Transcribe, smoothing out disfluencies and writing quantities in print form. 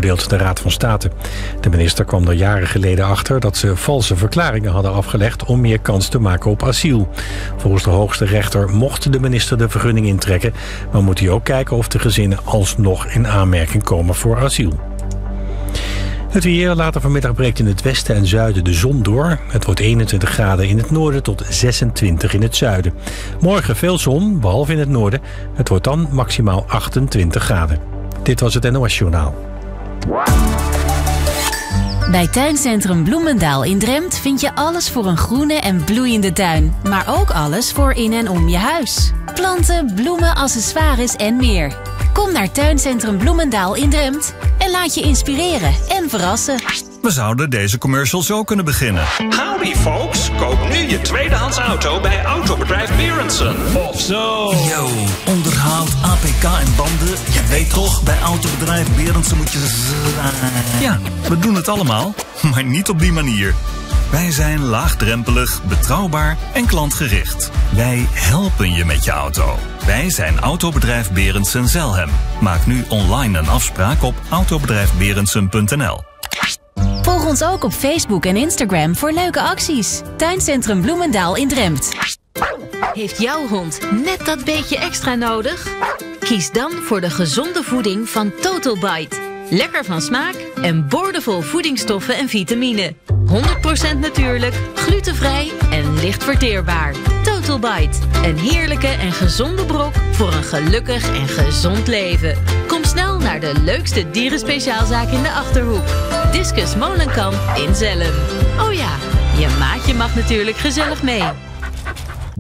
oordeelt de Raad van State. De minister kwam er jaren geleden achter dat ze valse verklaringen hadden afgelegd om meer kans te maken op asiel. Volgens de hoogste rechter mocht de minister de vergunning intrekken, maar moet hij ook kijken of de gezinnen alsnog in aanmerking komen voor asiel. Het weer. Later vanmiddag breekt in het westen en zuiden de zon door. Het wordt 21 graden in het noorden tot 26 in het zuiden. Morgen veel zon, behalve in het noorden. Het wordt dan maximaal 28 graden. Dit was het NOS Journaal. Bij Tuincentrum Bloemendaal in Drempt vind je alles voor een groene en bloeiende tuin. Maar ook alles voor in en om je huis. Planten, bloemen, accessoires en meer. Kom naar Tuincentrum Bloemendaal in Drempt en laat je inspireren en verrassen. We zouden deze commercial zo kunnen beginnen. Howdy folks, koop nu je tweedehands auto bij Autobedrijf Berendsen. Of zo. Yo, onderhoud, APK en banden. Je weet toch, bij Autobedrijf Berendsen moet je... Ja, we doen het allemaal, maar niet op die manier. Wij zijn laagdrempelig, betrouwbaar en klantgericht. Wij helpen je met je auto. Wij zijn Autobedrijf Berendsen Zelhem. Maak nu online een afspraak op autobedrijfberendsen.nl. Volg ons ook op Facebook en Instagram voor leuke acties. Tuincentrum Bloemendaal in Drempt. Heeft jouw hond net dat beetje extra nodig? Kies dan voor de gezonde voeding van Total Bite. Lekker van smaak en boordevol voedingsstoffen en vitamine. 100% natuurlijk, glutenvrij en licht verteerbaar. Total Bite. Een heerlijke en gezonde brok voor een gelukkig en gezond leven. Kom snel naar de leukste dierenspeciaalzaak in de Achterhoek. Discus Molenkamp in Zelhem. Oh ja, je maatje mag natuurlijk gezellig mee.